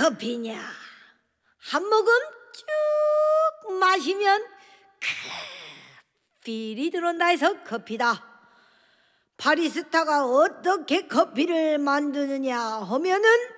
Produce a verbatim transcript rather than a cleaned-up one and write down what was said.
커피냐? 한 모금 쭉 마시면 필이 들어온다 해서 커피다. 바리스타가 어떻게 커피를 만드느냐 하면은